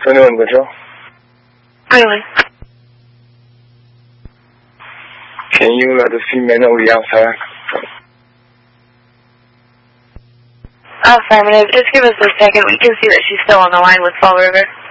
21 Goodrow. Really? Can you let the female know the outside? Affirmative. Just give us a second. We can see that she's still on the line with Fall River.